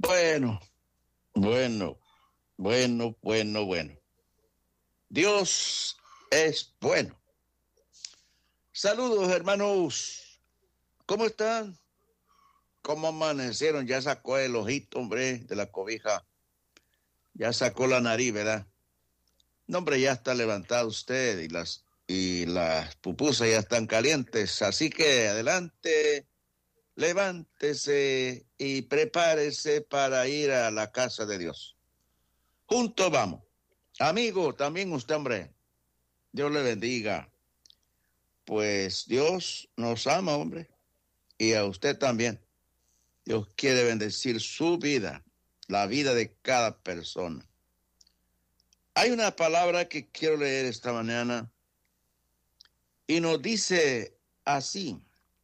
Bueno, bueno, bueno. Dios es bueno. Saludos, hermanos. ¿Cómo están? ¿Cómo amanecieron? Ya sacó el ojito, hombre, de la cobija. Ya sacó la nariz, ¿verdad? No, hombre, ya está levantado usted y las pupusas ya están calientes. Así que adelante, levántese y prepárese para ir a la casa de Dios. Juntos vamos. Amigo, también usted, hombre. Dios le bendiga. Pues Dios nos ama, hombre. Y a usted también. Dios quiere bendecir su vida, la vida de cada persona. Hay una palabra que quiero leer esta mañana y nos dice así: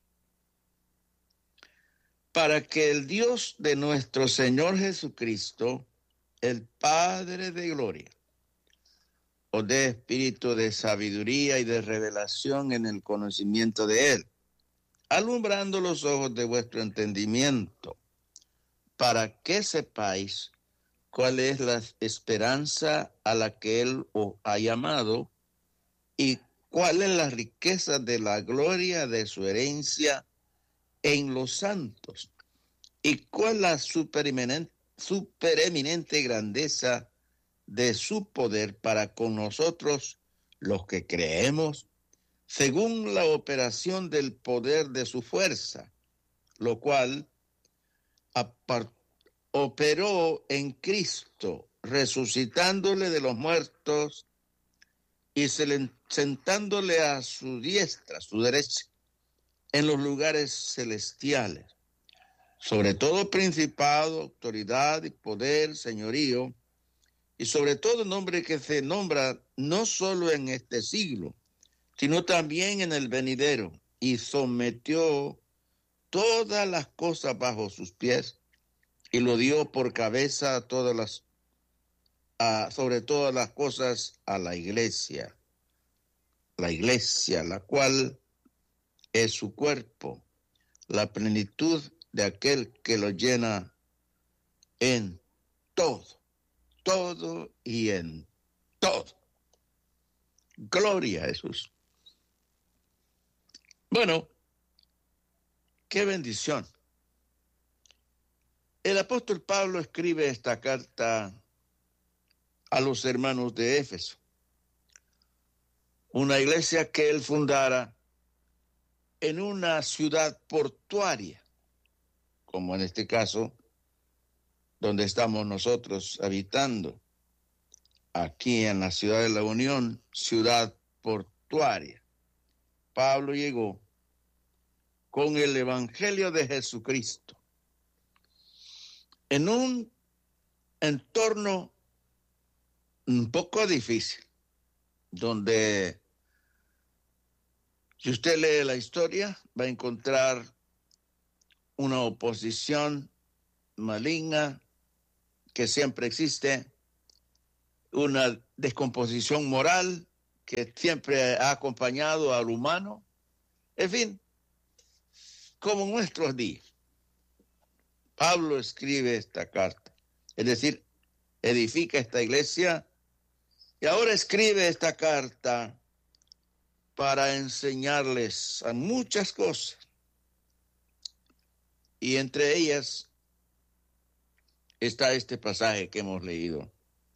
para que el Dios de nuestro Señor Jesucristo, el Padre de gloria, os dé espíritu de sabiduría y de revelación en el conocimiento de Él, alumbrando los ojos de vuestro entendimiento, para que sepáis cuál es la esperanza a la que Él os ha llamado y cuál es la riqueza de la gloria de su herencia en los santos y cuál es la supereminente grandeza de su poder para con nosotros los que creemos, según la operación del poder de su fuerza, lo cual operó en Cristo, resucitándole de los muertos y sentándole a su diestra, a su derecha, en los lugares celestiales, sobre todo principado, autoridad y poder, señorío, y sobre todo nombre que se nombra no solo en este siglo, sino también en el venidero, y sometió todas las cosas bajo sus pies, y lo dio por cabeza sobre todas las cosas a la iglesia, la cual es su cuerpo, la plenitud de aquel que lo llena en todo y en todo. Gloria a Jesús. Bueno, qué bendición. El apóstol Pablo escribe esta carta a los hermanos de Éfeso, una iglesia que él fundara en una ciudad portuaria, como en este caso, donde estamos nosotros habitando, aquí en la ciudad de la Unión, ciudad portuaria. Pablo llegó con el Evangelio de Jesucristo en un entorno un poco difícil, donde si usted lee la historia va a encontrar una oposición maligna que siempre existe, una descomposición moral que siempre ha acompañado al humano, en fin, como en nuestros días. Pablo escribe esta carta, es decir, edifica esta iglesia y ahora escribe esta carta para enseñarles a muchas cosas, y entre ellas está este pasaje que hemos leído,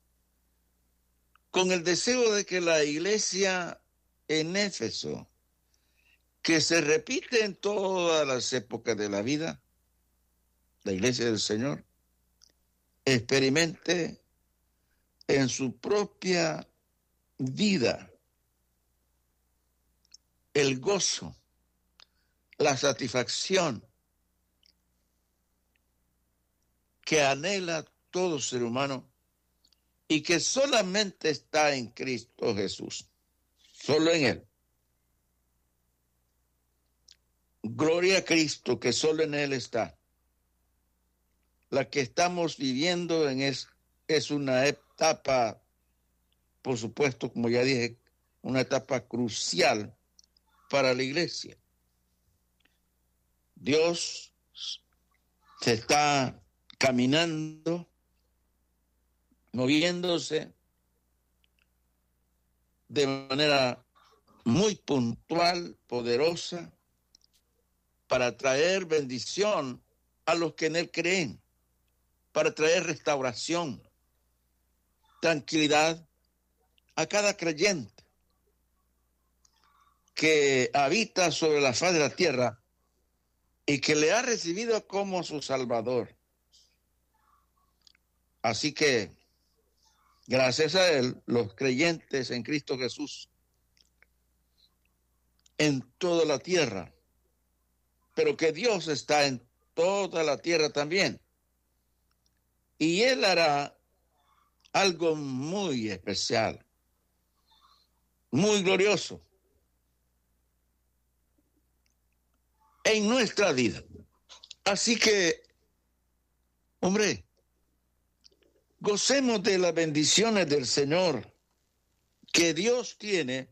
con el deseo de que la iglesia en Éfeso, que se repite en todas las épocas de la vida, la iglesia del Señor, experimente en su propia vida el gozo, la satisfacción que anhela todo ser humano y que solamente está en Cristo Jesús, solo en Él. Gloria a Cristo, que solo en Él está. La que estamos viviendo es una etapa, por supuesto, como ya dije, una etapa crucial para la iglesia. Dios se está caminando, moviéndose de manera muy puntual, poderosa, para traer bendición a los que en Él creen, para traer restauración, tranquilidad a cada creyente que habita sobre la faz de la tierra y que le ha recibido como su Salvador. Así que, gracias a Él, los creyentes en Cristo Jesús, en toda la tierra, pero que Dios está en toda la tierra también. Y Él hará algo muy especial, muy glorioso en nuestra vida. Así que, hombre, gocemos de las bendiciones del Señor que Dios tiene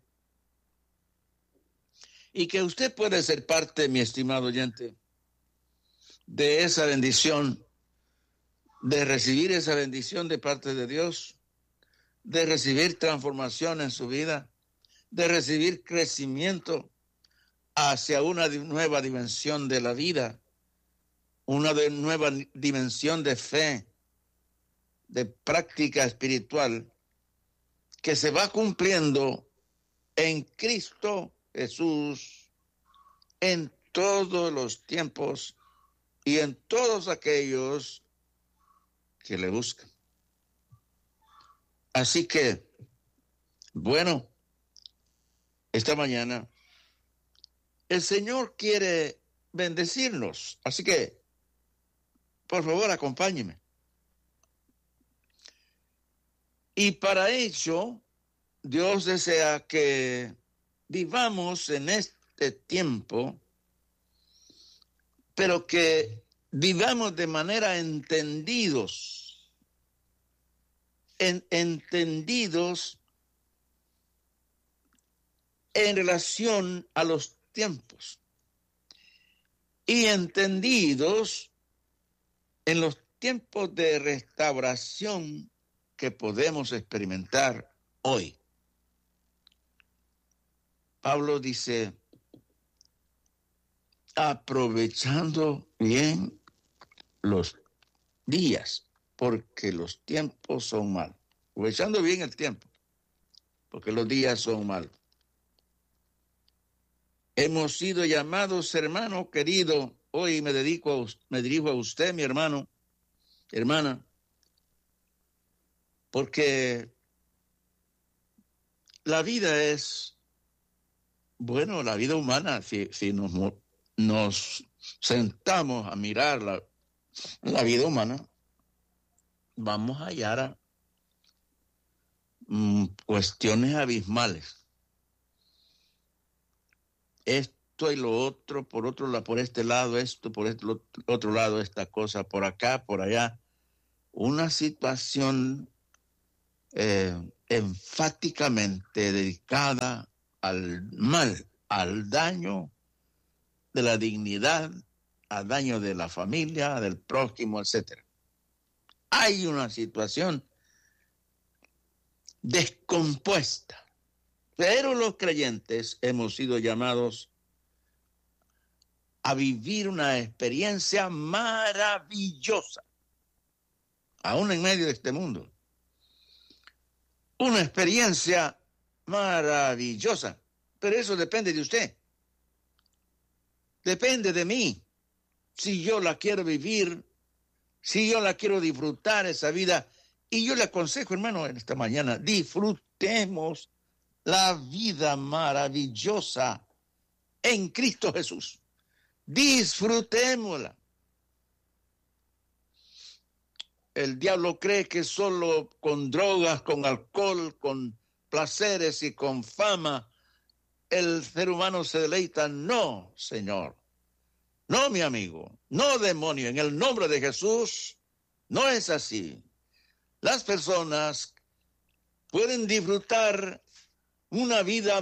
y que usted puede ser parte, mi estimado oyente, de esa bendición, de recibir esa bendición de parte de Dios, de recibir transformación en su vida, de recibir crecimiento hacia una nueva dimensión de la vida, una nueva dimensión de fe, de práctica espiritual, que se va cumpliendo en Cristo Jesús en todos los tiempos y en todos aquellos que le buscan. Así que, bueno, esta mañana el Señor quiere bendecirnos. Así que, por favor, acompáñeme. Y para ello, Dios desea que vivamos en este tiempo, pero que vivamos de manera entendidos en relación a los tiempos y entendidos en los tiempos de restauración que podemos experimentar hoy. Pablo dice, aprovechando bien los días, porque los tiempos son malos. Aprovechando bien el tiempo, porque los días son malos. Hemos sido llamados, hermano querido, hoy me dirijo a usted, mi hermano, hermana, porque la vida es, bueno, la vida humana, si nos sentamos a mirar la vida humana, vamos a hallar cuestiones abismales. Esto y lo otro, por otro lado, por este lado esto, por este otro lado esta cosa, por acá, por allá. Una situación enfáticamente dedicada al mal, al daño de la dignidad, al daño de la familia, del prójimo, etc. Hay una situación descompuesta, pero los creyentes hemos sido llamados a vivir una experiencia maravillosa, aún en medio de este mundo. Una experiencia maravillosa, pero eso depende de usted. Depende de mí. Si yo la quiero vivir, si yo la quiero disfrutar esa vida, y yo le aconsejo, hermano, en esta mañana, disfrutemos la vida maravillosa en Cristo Jesús. Disfrutémosla. El diablo cree que solo con drogas, con alcohol, con placeres y con fama el ser humano se deleita. No, Señor. No, mi amigo. No, demonio. En el nombre de Jesús, no es así. Las personas pueden disfrutar una vida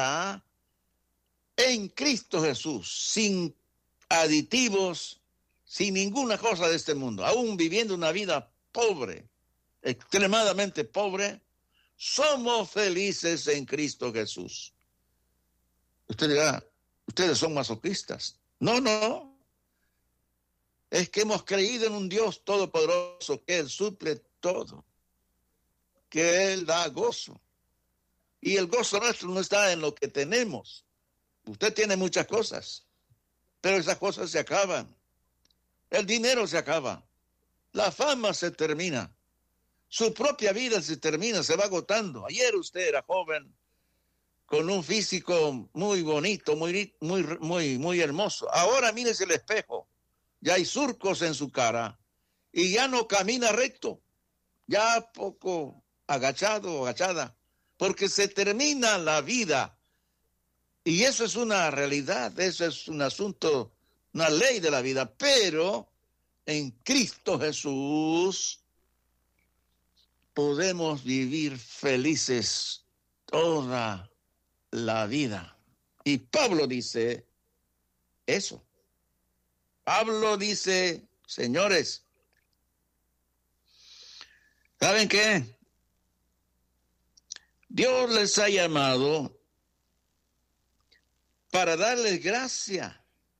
maravillosa en Cristo Jesús, sin aditivos, sin ninguna cosa de este mundo, aún viviendo una vida pobre, extremadamente pobre, somos felices en Cristo Jesús. Usted dirá, ustedes son masoquistas. No, no. Es que hemos creído en un Dios todopoderoso, que Él suple todo, que Él da gozo. Y el gozo nuestro no está en lo que tenemos. Usted tiene muchas cosas, pero esas cosas se acaban. El dinero se acaba. La fama se termina. Su propia vida se termina, se va agotando. Ayer usted era joven, con un físico muy bonito, muy hermoso. Ahora mírese el espejo. Ya hay surcos en su cara y ya no camina recto. Ya poco agachado o agachada, porque se termina la vida. Y eso es una realidad, eso es un asunto, una ley de la vida. Pero en Cristo Jesús podemos vivir felices toda la vida. Y Pablo dice eso. Pablo dice, señores, ¿saben qué? Dios les ha llamado para darles gracia.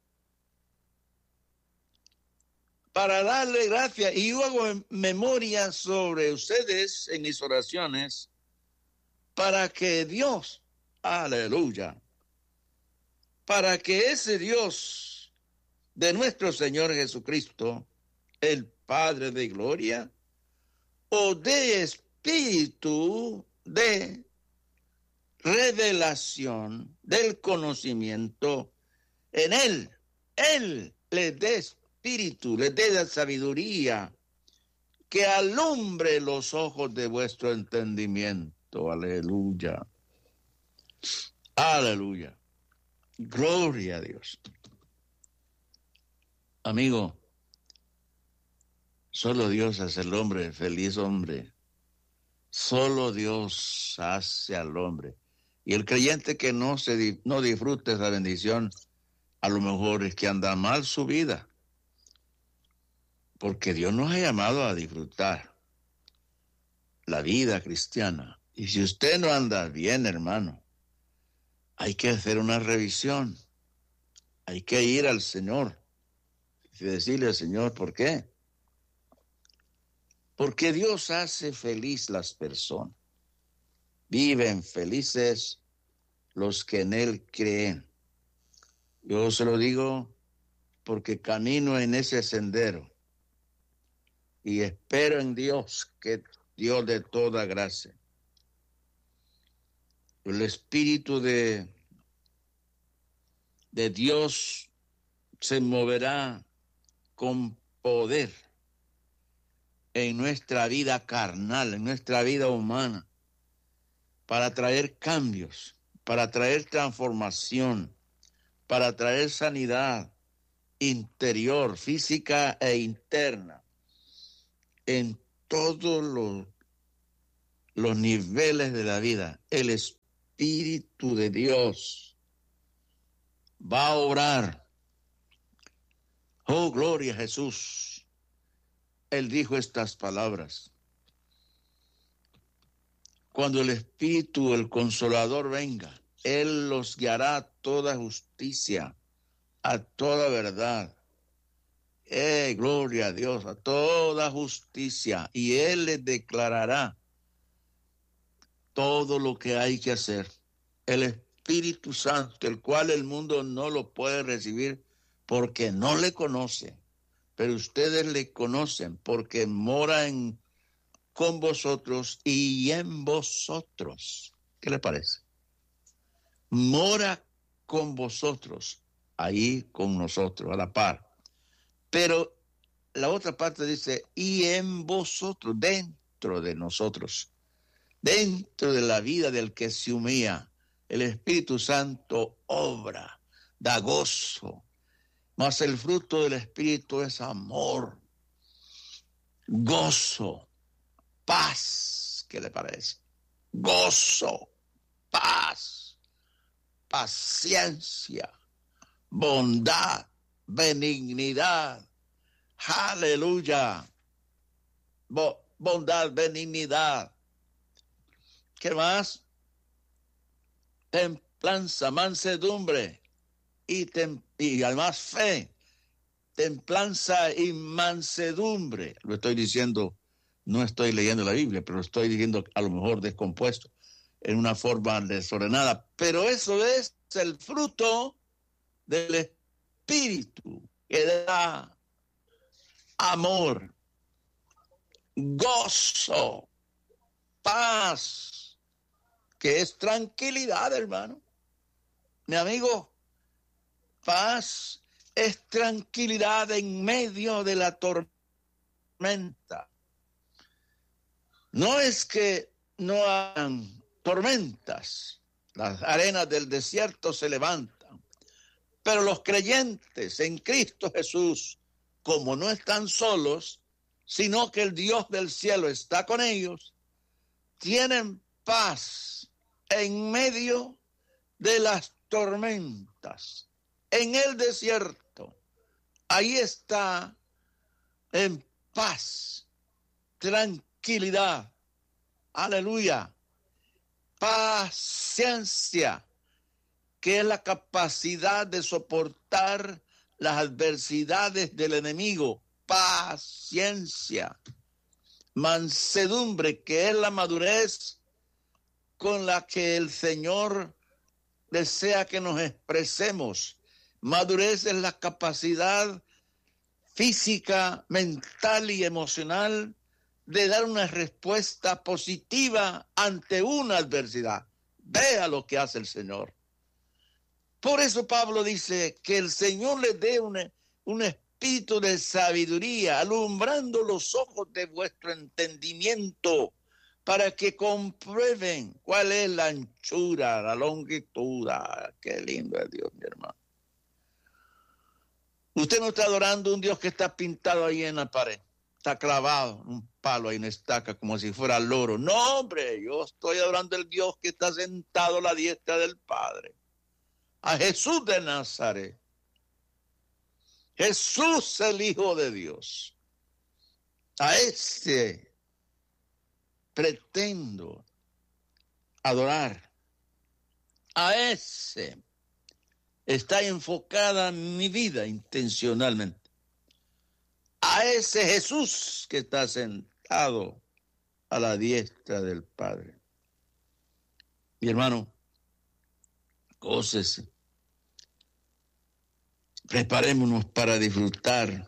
Para darle gracia. Y yo hago memoria sobre ustedes en mis oraciones para que Dios, aleluya, para que ese Dios de nuestro Señor Jesucristo, el Padre de gloria, o de espíritu de revelación, del conocimiento, en Él les dé espíritu, les dé la sabiduría, que alumbre los ojos de vuestro entendimiento. Aleluya. Aleluya. Gloria a Dios. Amigo, solo Dios hace al hombre feliz hombre. Solo Dios hace al hombre. Y el creyente que no disfruta esa bendición, a lo mejor es que anda mal su vida. Porque Dios nos ha llamado a disfrutar la vida cristiana. Y si usted no anda bien, hermano, hay que hacer una revisión. Hay que ir al Señor y decirle al Señor, ¿por qué? Porque Dios hace feliz las personas. Viven felices los que en Él creen. Yo se lo digo porque camino en ese sendero y espero en Dios, que Dios de toda gracia. El Espíritu de Dios se moverá con poder en nuestra vida carnal, en nuestra vida humana, para traer cambios, para traer transformación, para traer sanidad interior, física e interna, en todos los niveles de la vida. El Espíritu de Dios va a obrar. Oh, gloria a Jesús. Él dijo estas palabras: cuando el Espíritu, el Consolador, venga, Él los guiará a toda justicia, a toda verdad. Gloria a Dios, a toda justicia. Y Él les declarará todo lo que hay que hacer. El Espíritu Santo, el cual el mundo no lo puede recibir porque no le conoce, pero ustedes le conocen porque mora con vosotros y en vosotros. ¿Qué le parece? Mora con vosotros, ahí con nosotros, a la par. Pero la otra parte dice, y en vosotros, dentro de nosotros, dentro de la vida del que se humilla, el Espíritu Santo obra, da gozo. Mas el fruto del Espíritu es amor, gozo, paz. ¿Qué le parece? Gozo, paz, paciencia, bondad, benignidad, Aleluya. Bondad, benignidad. ¿Qué más? Templanza, mansedumbre y además fe. Templanza y mansedumbre. Lo estoy diciendo, no estoy leyendo la Biblia, pero estoy diciendo a lo mejor descompuesto en una forma desordenada. Pero eso es el fruto del Espíritu, que da amor, gozo, paz, que es tranquilidad, hermano. Mi amigo, paz es tranquilidad en medio de la tormenta. No es que no hayan tormentas, las arenas del desierto se levantan, pero los creyentes en Cristo Jesús, como no están solos, sino que el Dios del cielo está con ellos, tienen paz en medio de las tormentas, en el desierto. Ahí está en paz, tranquilidad, aleluya, paciencia, que es la capacidad de soportar las adversidades del enemigo, paciencia, mansedumbre, que es la madurez con la que el Señor desea que nos expresemos. Madurez es la capacidad física, mental y emocional de dar una respuesta positiva ante una adversidad. Vea lo que hace el Señor. Por eso Pablo dice que el Señor les dé un espíritu de sabiduría, alumbrando los ojos de vuestro entendimiento, para que comprueben cuál es la anchura, la longitud. Qué lindo es Dios, mi hermano. Usted no está adorando a un Dios que está pintado ahí en la pared, está clavado un palo ahí en estaca como si fuera loro. No, hombre, yo estoy adorando al Dios que está sentado a la diestra del Padre, a Jesús de Nazaret. Jesús, el Hijo de Dios. A ese pretendo adorar. A ese está enfocada mi vida intencionalmente. A ese Jesús que está sentado a la diestra del Padre. Mi hermano, gócese. Preparémonos para disfrutar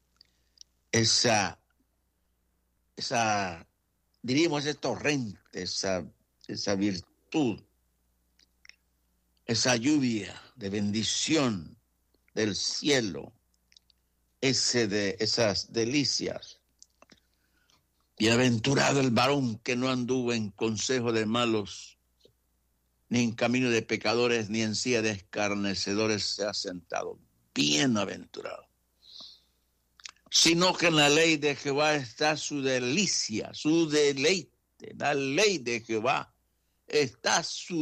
diríamos, ese torrente, esa virtud, esa lluvia de bendición del cielo, esas delicias. Bienaventurado el varón que no anduvo en consejo de malos, ni en camino de pecadores, ni en silla de escarnecedores se ha sentado. Bienaventurado. Sino que en la ley de Jehová está su delicia, su deleite. La ley de Jehová está su